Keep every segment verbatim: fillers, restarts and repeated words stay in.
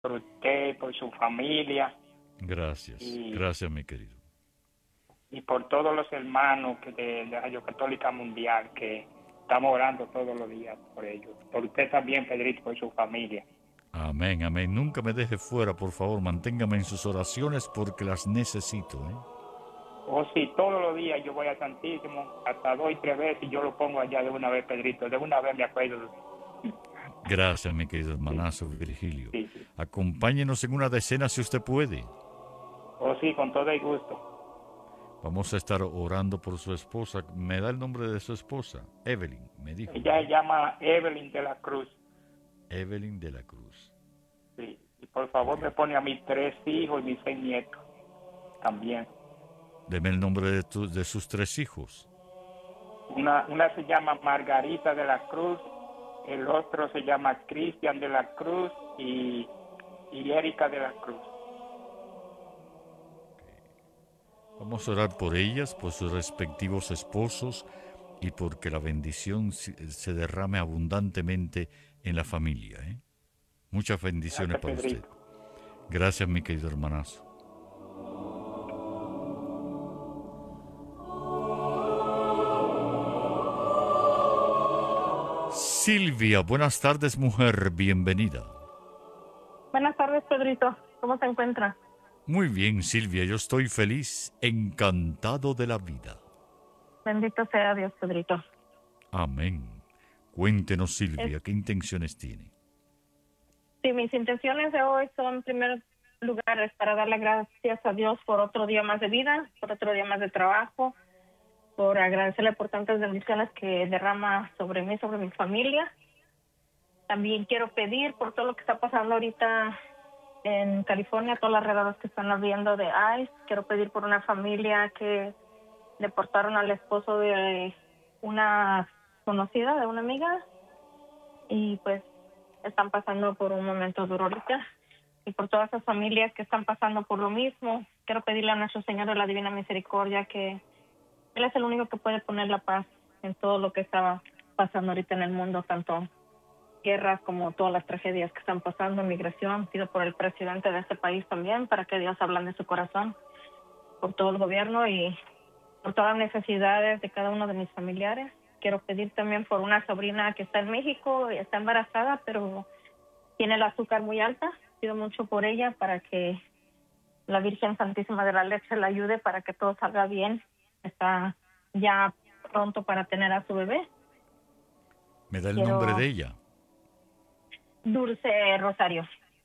por usted, por su familia Gracias, y, gracias, mi querido. y por todos los hermanos que de la Radio Católica Mundial que estamos orando todos los días por ellos. Por usted también, Pedrito, por su familia. Amén, amén. Nunca me deje fuera, por favor, manténgame en sus oraciones porque las necesito, ¿eh? Oh, sí, todos los días yo voy a Santísimo, hasta dos y tres veces, y yo lo pongo allá de una vez, Pedrito. De una vez me acuerdo. Gracias, mi querido Sí, hermanazo Virgilio. sí, sí. Acompáñenos en una decena si usted puede. Oh, sí, con todo el gusto. Vamos a estar orando por su esposa. ¿Me da el nombre de su esposa? Evelyn, me dijo, Ella se ¿verdad? llama Evelyn de la Cruz. Evelyn de la Cruz. Sí. Y por favor Ok. me pone a mis tres hijos y mis seis nietos también. Deme el nombre de, tu- de sus tres hijos. Una, una se llama Margarita de la Cruz, el otro se llama Cristian de la Cruz y, y Erika de la Cruz. Vamos a orar por ellas, por sus respectivos esposos y porque la bendición se se derrame abundantemente en la familia, ¿eh? Muchas bendiciones Gracias, para usted. Pedrito. Gracias, mi querido hermanazo. Silvia, buenas tardes, mujer, bienvenida. Buenas tardes, Pedrito. ¿Cómo se encuentra? Muy bien, Silvia, yo estoy feliz, encantado de la vida. Bendito sea Dios, Pedrito. Amén. Cuéntenos, Es, Silvia, ¿qué intenciones tiene? sí, mis intenciones de hoy son, en primer lugar, es para darle gracias a Dios por otro día más de vida, por otro día más de trabajo, por agradecerle por tantas bendiciones que derrama sobre mí, sobre mi familia. También quiero pedir por todo lo que está pasando ahorita en California, todas las redadas que están habiendo de ICE. Quiero pedir por una familia que deportaron al esposo de una conocida, de una amiga, y pues están pasando por un momento duro ahorita. Y por todas esas familias que están pasando por lo mismo, quiero pedirle a nuestro Señor de la Divina Misericordia que Él es el único que puede poner la paz en todo lo que está pasando ahorita en el mundo, tanto guerras como todas las tragedias que están pasando, migración. Pido por el presidente de este país también, para que Dios ablande su corazón, por todo el gobierno y por todas las necesidades de cada uno de mis familiares. Quiero pedir también por una sobrina que está en México y está embarazada, pero tiene el azúcar muy alta. Pido mucho por ella para que la Virgen Santísima de la Leche la ayude para que todo salga bien. Está ya pronto para tener a su bebé. ¿Me da el nombre de Quiero ella? Dulce Rosario.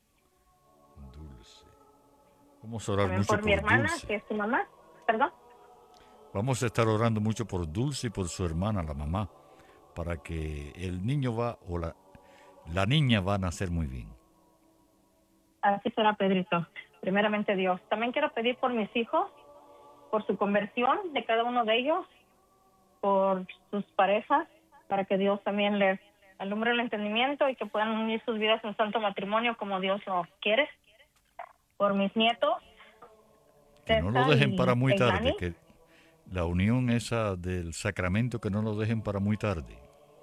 Dulce. Vamos a orar También mucho por mi por hermana, Dulce. que es su mamá. Perdón. Vamos a estar orando mucho por Dulce y por su hermana, la mamá, para que el niño va o la, la niña va a nacer muy bien. Así será, Pedrito. Primeramente Dios. También quiero pedir por mis hijos, por su conversión de cada uno de ellos, por sus parejas, para que Dios también les alumbre el entendimiento y que puedan unir sus vidas en santo matrimonio como Dios lo quiere. Por mis nietos, Que no lo César dejen para y muy tarde, Egnani. que la unión esa del sacramento que no lo dejen para muy tarde.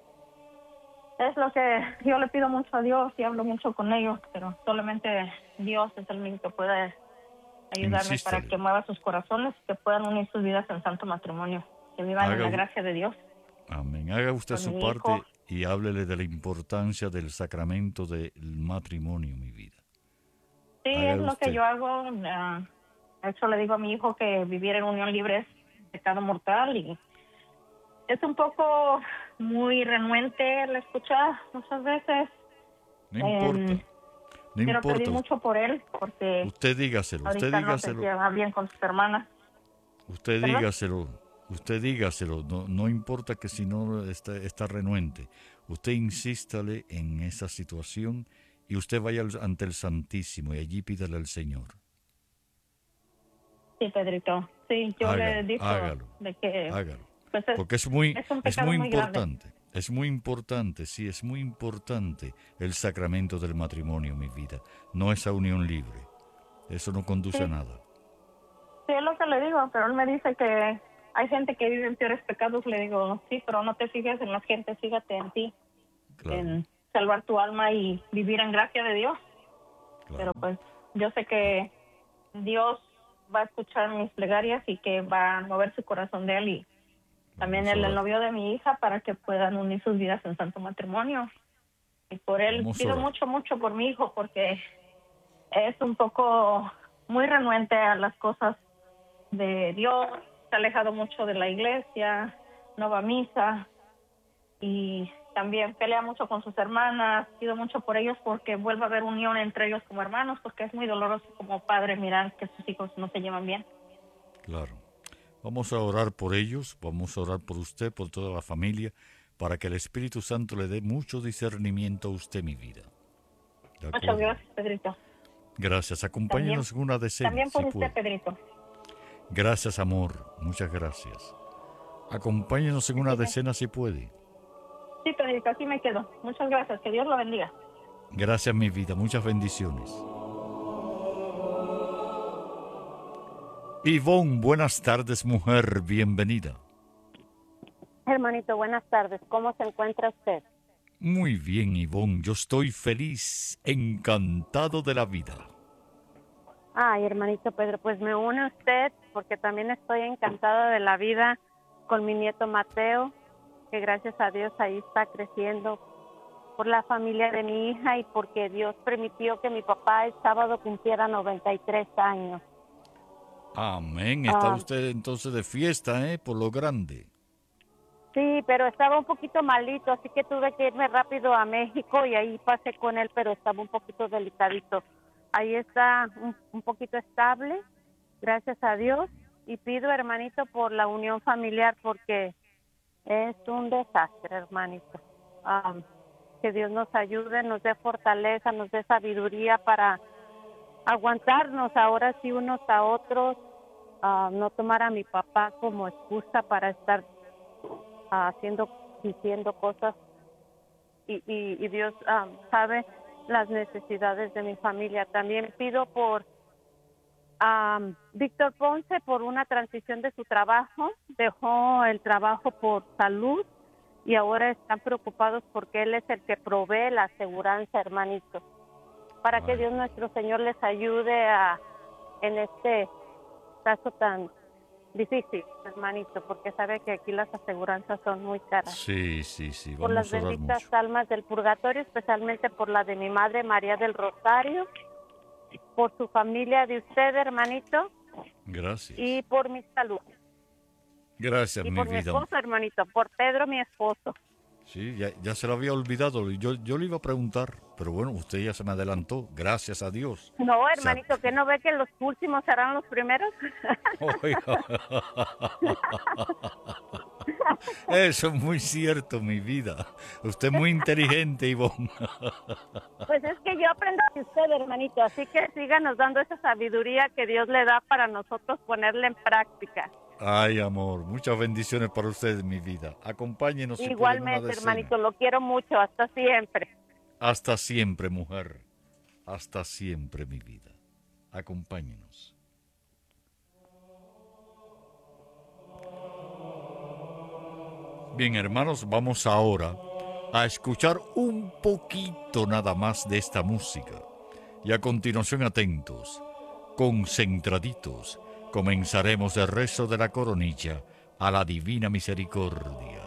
Es lo que yo le pido mucho a Dios y hablo mucho con ellos, pero solamente Dios es el único que puede ayudarme para Insístale, que mueva sus corazones y que puedan unir sus vidas en santo matrimonio, que vivan en haga, la gracia de Dios. amén, haga usted Por su mi hijo. parte y háblele de la importancia del sacramento del matrimonio, mi vida. Sí, es Haga lo que usted. yo hago. Uh, de hecho, le digo a mi hijo que vivir en unión libre es pecado mortal y es un poco muy renuente la escucha muchas veces. No Eh, importa, no quiero pedir importa. mucho por él porque Usted dígaselo, usted ahorita no se dígaselo, lleva bien con sus hermanas. usted ¿Perdón? dígaselo, usted dígaselo. No, no importa que si no está, está renuente. Usted insístale en esa situación y usted vaya al- ante el Santísimo y allí pídale al Señor. Sí, Pedrito. Sí, yo le he Hágalo, dicho hágalo, de que hágalo. pues es, Porque es muy, es un es pecado muy muy grande. importante, es muy importante, sí, es muy importante el sacramento del matrimonio, mi vida. No esa unión libre. Eso no conduce a Sí, nada. sí, es lo que le digo, pero él me dice que hay gente que vive en peores pecados. Le digo, sí, pero no te fijes en la gente, fíjate en ti, Claro. en salvar tu alma y vivir en gracia de Dios. Claro. Pero pues yo sé que Dios va a escuchar mis plegarias y que va a mover su corazón de él y también Vamos a el, el orar. novio de mi hija para que puedan unir sus vidas en santo matrimonio. Y por él Vamos a pido orar. mucho, mucho por mi hijo porque es un poco muy renuente a las cosas de Dios, se ha alejado mucho de la iglesia, no va a misa y también pelea mucho con sus hermanas. Pido mucho por ellos porque vuelva a haber unión entre ellos como hermanos, porque es muy doloroso como padre mirar que sus hijos no se llevan bien. Claro. Vamos a orar por ellos, vamos a orar por usted, por toda la familia, para que el Espíritu Santo le dé mucho discernimiento a usted, mi vida. ¿De Muchas acuerdo? gracias, Pedrito. Gracias. Acompáñenos en una decena, También por si usted, puede. Pedrito. Gracias, amor. Muchas gracias. Acompáñenos en una decena, si puede. Sí, Pedrito, así me quedo. Muchas gracias. Que Dios lo bendiga. Gracias, mi vida. Muchas bendiciones. Ivonne, buenas tardes, mujer. Bienvenida. Hermanito, buenas tardes. ¿Cómo se encuentra usted? Muy bien, Ivonne. Yo estoy feliz, encantado de la vida. Ay, hermanito Pedro, pues me une usted porque también estoy encantada de la vida con mi nieto Mateo, que gracias a Dios ahí está creciendo, por la familia de mi hija y porque Dios permitió que mi papá el sábado cumpliera noventa y tres años. Amén. Está Ah. usted entonces de fiesta, ¿eh? Por lo grande. Sí, pero estaba un poquito malito, así que tuve que irme rápido a México y ahí pasé con él, pero estaba un poquito delicadito. Ahí está un, un poquito estable, gracias a Dios, y pido, hermanito, por la unión familiar porque es un desastre, hermanito. Um, que Dios nos ayude, nos dé fortaleza, nos dé sabiduría para aguantarnos ahora sí unos a otros, uh, no tomar a mi papá como excusa para estar haciendo, diciendo cosas y, y, y Dios um, sabe las necesidades de mi familia. También pido por um, Víctor Ponce por una transición de su trabajo. Dejó el trabajo por salud y ahora están preocupados porque él es el que provee la aseguranza, hermanito. Para Ay. que Dios nuestro Señor les ayude a en este caso tan difícil, hermanito, porque sabe que aquí las aseguranzas son muy caras. Sí, sí, sí. Por las Vamos a orar benditas mucho. almas del purgatorio, especialmente por la de mi madre María del Rosario, por su familia de usted, hermanito, Gracias. y por mi salud. Gracias, Y mi por mi vida. esposo, hermanito, por Pedro, mi esposo. Sí, ya, ya se lo había olvidado. Yo, yo le iba a preguntar, pero bueno, usted ya se me adelantó. Gracias a Dios. No, hermanito, ¿que no ve que los últimos serán los primeros? Oiga. Eso es muy cierto, mi vida. Usted es muy inteligente, Ivonne. Pues es que yo aprendo de usted, hermanito, así que síganos dando esa sabiduría que Dios le da para nosotros ponerla en práctica. Ay, amor, muchas bendiciones para usted, mi vida. Acompáñenos si puede en una Igualmente, decena. hermanito, lo quiero mucho, hasta siempre. Hasta siempre, mujer. Hasta siempre, mi vida. Acompáñenos. Bien, hermanos, vamos ahora a escuchar un poquito nada más de esta música. Y a continuación, atentos, concentraditos, comenzaremos el rezo de la coronilla a la Divina Misericordia.